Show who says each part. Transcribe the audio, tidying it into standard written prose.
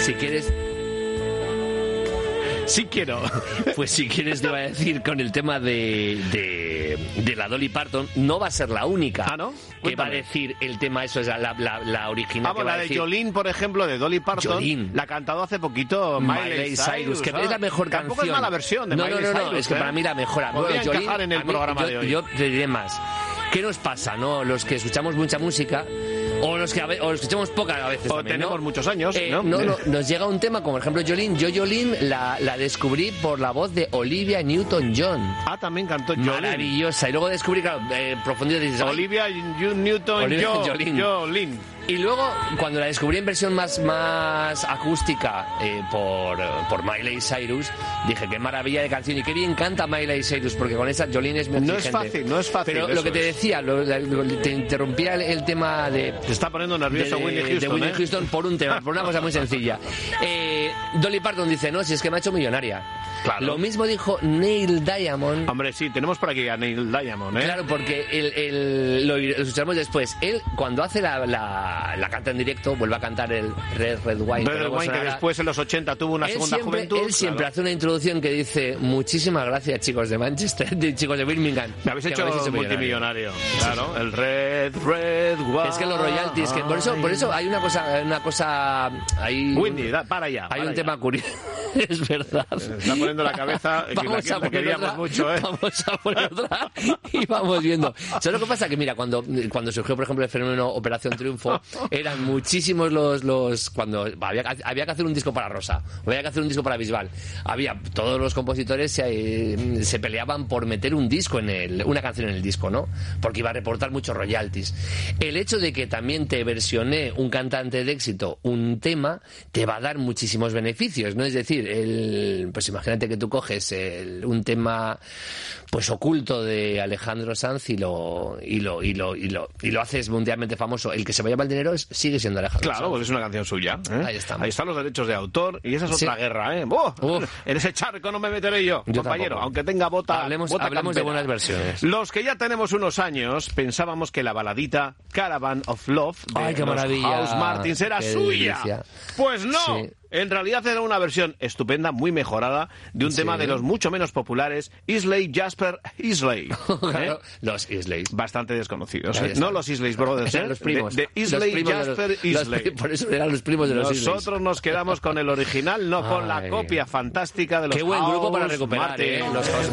Speaker 1: Si quieres...
Speaker 2: Sí quiero.
Speaker 1: Pues si quieres te voy a decir con el tema de la Dolly Parton, no va a ser la única que va a decir el tema, eso es la original.
Speaker 2: La de Jolene, por ejemplo, de Dolly Parton,
Speaker 1: Jolene.
Speaker 2: La ha cantado hace poquito Miley Cyrus,
Speaker 1: que es la mejor canción.
Speaker 2: Tampoco es mala versión de Miley Cyrus.
Speaker 1: No, es que para mí la mejor.
Speaker 2: Podría encajar en el programa de hoy.
Speaker 1: Yo te diré más. ¿Qué nos pasa, no? Los que escuchamos mucha música... O los que escuchamos poca a veces.
Speaker 2: O
Speaker 1: también,
Speaker 2: tenemos muchos años,
Speaker 1: nos llega un tema como, por ejemplo, Jolene. Yo Jolene la descubrí por la voz de Olivia Newton-John.
Speaker 2: También cantó Jolene.
Speaker 1: Maravillosa. Y luego descubrí, claro, profundidad.
Speaker 2: Olivia Newton-John.
Speaker 1: Y luego, cuando la descubrí en versión más acústica por Miley Cyrus, dije, qué maravilla de canción y qué bien canta Miley Cyrus, porque con esa Jolene es muy exigente.
Speaker 2: No es fácil.
Speaker 1: Pero lo que te decía, te interrumpía el tema de...
Speaker 2: Te está poniendo nervioso Whitney Houston.
Speaker 1: De Whitney Houston por un tema, por una cosa muy sencilla. Dolly Parton dice, no, si es que me ha hecho millonaria.
Speaker 2: Claro.
Speaker 1: Lo mismo dijo Neil Diamond.
Speaker 2: Hombre, sí, tenemos por aquí a Neil Diamond, ¿eh?
Speaker 1: Claro, porque lo escuchamos después. Él, cuando hace la canta en directo, vuelve a cantar el Red Wine.
Speaker 2: Red Wine, que después en los 80 tuvo una segunda juventud.
Speaker 1: Él siempre hace una introducción que dice, muchísimas gracias, chicos de Manchester, chicos de Birmingham.
Speaker 2: Me habéis hecho multimillonario. Claro, el Red Wine.
Speaker 1: Es que los royalties, que por eso hay una cosa ahí...
Speaker 2: Windy, para allá.
Speaker 1: Hay un tema curioso. Es verdad.
Speaker 2: Está poniendo la cabeza
Speaker 1: vamos a poner
Speaker 2: queríamos
Speaker 1: otra,
Speaker 2: mucho, ¿eh?
Speaker 1: Vamos a poner otra y vamos viendo. ¿Sabes lo que pasa? Que mira, cuando surgió, por ejemplo, el fenómeno Operación Triunfo, eran muchísimos los cuando había que hacer un disco para Rosa, había que hacer un disco para Bisbal. Todos los compositores se peleaban por meter una canción en el disco, ¿no? Porque iba a reportar muchos royalties. El hecho de que también te versione un cantante de éxito un tema, te va a dar muchísimos beneficios, ¿no? Es decir, pues imagínate que tú coges un tema pues oculto de Alejandro Sanz y lo haces mundialmente famoso. El que se vaya al dinero sigue siendo Alejandro Sanz.
Speaker 2: Pues es una canción suya, ¿eh?
Speaker 1: Ahí estamos.
Speaker 2: Ahí están los derechos de autor y esa es otra guerra, ¿eh? En ese charco no me meteré yo compañero, tampoco. Aunque tenga bota.
Speaker 1: Hablemos de buenas versiones.
Speaker 2: Los que ya tenemos unos años pensábamos que la baladita Caravan of Love de
Speaker 1: qué maravilla.
Speaker 2: House Martins era suya.
Speaker 1: Delicia.
Speaker 2: Pues no.
Speaker 1: Sí.
Speaker 2: En realidad era una versión estupenda, muy mejorada, de un tema de los mucho menos populares, Isley Jasper Isley.
Speaker 1: Claro, los Isleys.
Speaker 2: Bastante desconocidos. No los Isleys Brothers,
Speaker 1: eran los primos.
Speaker 2: De Isley Jasper Isley.
Speaker 1: Por eso eran los primos de los Isleys.
Speaker 2: Nosotros nos quedamos con el original, no con la copia fantástica de los
Speaker 1: Qué buen grupo para
Speaker 2: House
Speaker 1: recuperar,
Speaker 2: Martins.
Speaker 1: los House